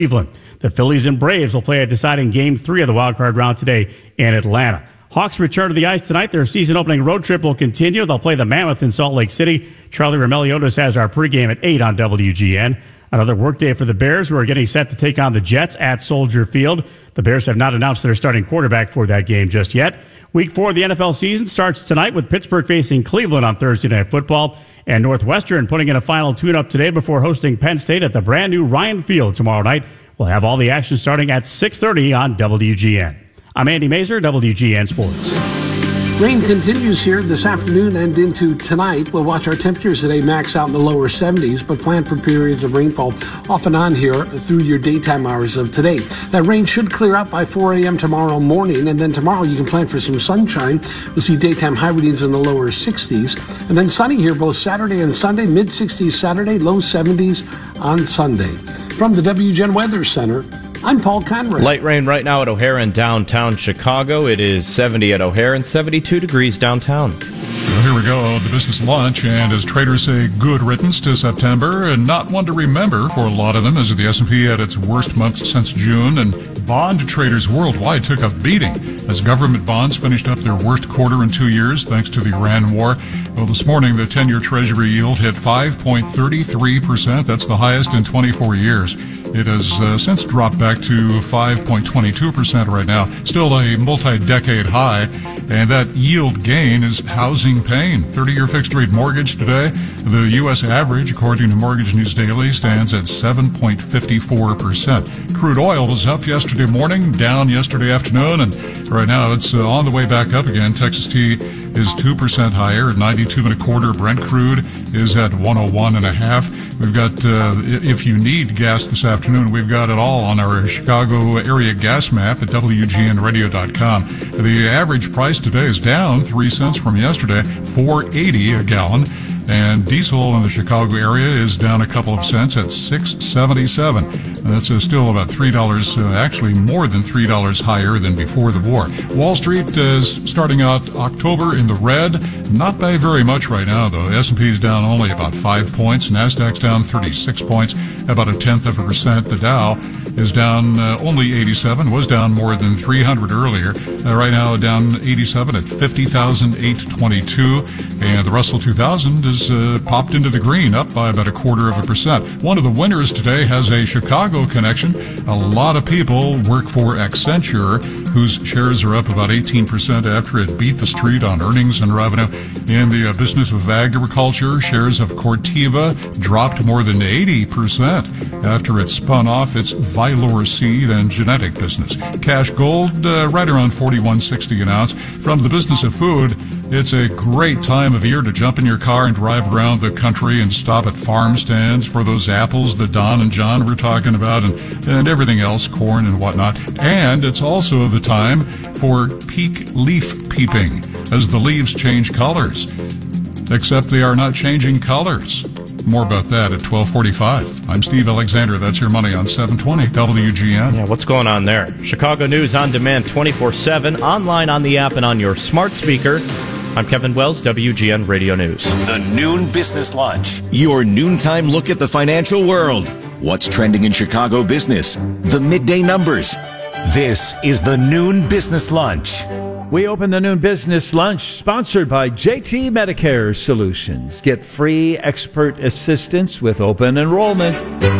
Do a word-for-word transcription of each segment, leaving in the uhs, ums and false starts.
Cleveland. The Phillies and Braves will play a deciding Game three of the wild card round today in Atlanta. Hawks return to the ice tonight. Their season-opening road trip will continue. They'll play the Mammoth in Salt Lake City. Charlie Romeliotis has our pregame at eight on W G N. Another workday for the Bears, who are getting set to take on the Jets at Soldier Field. The Bears have not announced their starting quarterback for that game just yet. Week four of the N F L season starts tonight with Pittsburgh facing Cleveland on Thursday Night Football. And Northwestern putting in a final tune-up today before hosting Penn State at the brand-new Ryan Field tomorrow night. We'll have all the action starting at six thirty on W G N. I'm Andy Mazer, W G N Sports. Rain continues here this afternoon and into tonight. We'll watch our temperatures today max out in the lower seventies, but plan for periods of rainfall off and on here through your daytime hours of today. That rain should clear up by four a.m. tomorrow morning, and then tomorrow you can plan for some sunshine. We'll see daytime high readings in the lower sixties, and then sunny here both Saturday and Sunday, mid-sixties Saturday, low seventies on Sunday. From the W G N Weather Center, I'm Paul Conrad. Light rain right now at O'Hare in downtown Chicago. It is seventy at O'Hare and seventy-two degrees downtown. Well, here we go, the business lunch, and as traders say, good riddance to September, and not one to remember for a lot of them, as the S and P had its worst month since June, and bond traders worldwide took a beating as government bonds finished up their worst quarter in two years thanks to the Iran war. Well, this morning, the ten-year Treasury yield hit five point three three percent. That's the highest in twenty-four years. It has uh, since dropped back to five point two two percent right now, still a multi-decade high, and that yield gain is housing pain. thirty-year fixed-rate mortgage today, the U S average, according to Mortgage News Daily, stands at seven point five four percent. Crude oil was up yesterday morning, down yesterday afternoon, and right now it's uh, on the way back up again. Texas T is two percent higher at ninety-two and a quarter. Brent crude is at one oh one and a half. We've got, uh, if you need gas this afternoon, we've got it all on our Chicago area gas map at W G N radio dot com. The average price today is down three cents from yesterday, four eighty a gallon. And diesel in the Chicago area is down a couple of cents at six seventy-seven. That's uh, still about three dollars, uh, actually more than three dollars higher than before the war. Wall Street is starting out October in the red. Not by very much right now, though. The S and P is down only about five points. NASDAQ's down thirty-six points, about a tenth of a percent. The Dow is down uh, only eighty-seven, was down more than three hundred earlier. Uh, right now down eighty-seven at fifty thousand eight hundred twenty-two. And the Russell two thousand is uh, popped into the green, up by about a quarter of a percent. One of the winners today has a Chicago connection. A lot of people work for Accenture, whose shares are up about eighteen percent after it beat the street on earnings and revenue. In the uh, business of agriculture, shares of Corteva dropped more than eighty percent after it spun off its Vylor seed and genetic business. Cash gold uh, right around forty-one sixty an ounce. From the business of food, it's a great time of year to jump in your car and drive around the country and stop at farm stands for those apples that Don and John were talking about, and, and everything else, corn and whatnot. And it's also the time for peak leaf peeping as the leaves change colors. Except they are not changing colors. More about that at twelve forty-five. I'm Steve Alexander. That's your money on seven twenty W G N. Yeah, what's going on there? Chicago News on demand twenty-four seven, online on the app and on your smart speaker. I'm Kevin Wells, W G N Radio News. The Noon Business Lunch. Your noontime look at the financial world. What's trending in Chicago business? The midday numbers. This is the Noon Business Lunch. We open the Noon Business Lunch, sponsored by J T Medicare Solutions. Get free expert assistance with open enrollment.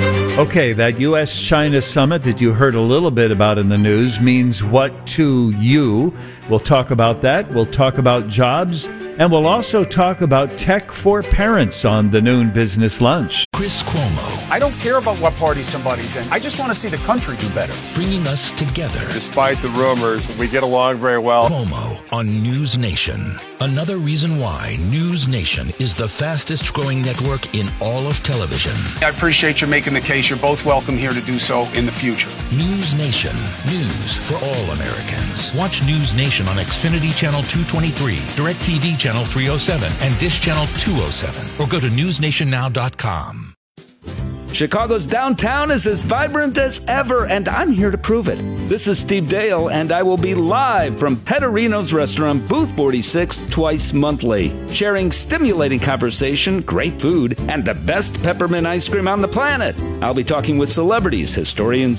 Okay, that U S China summit that you heard a little bit about in the news means what to you? We'll talk about that. We'll talk about jobs. And we'll also talk about tech for parents on the Noon Business Lunch. Chris Cuomo. I don't care about what party somebody's in. I just want to see the country do better. Bringing us together. Despite the rumors, we get along very well. Cuomo on News Nation. Another reason why News Nation is the fastest growing network in all of television. I appreciate you making the case. You're both welcome here to do so in the future. News Nation. News for all Americans. Watch News Nation on Xfinity Channel two twenty-three, DirecTV Channel three oh seven, and Dish Channel two oh seven. Or go to news nation now dot com. Chicago's downtown is as vibrant as ever, and I'm here to prove it. This is Steve Dale, and I will be live from Petterino's Restaurant, Booth forty-six, twice monthly, sharing stimulating conversation, great food, and the best peppermint ice cream on the planet. I'll be talking with celebrities, historians,